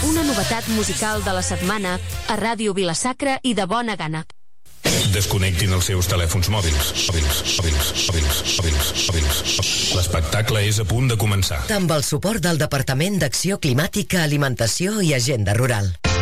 Una novetat musical de la setmana a Ràdio Vila-sacra i de bona gana. Desconnectin els seus telèfons mòbils. L'espectacle és a punt de començar. Amb el suport del Departament d'Acció Climàtica, Alimentació i Agenda Rural.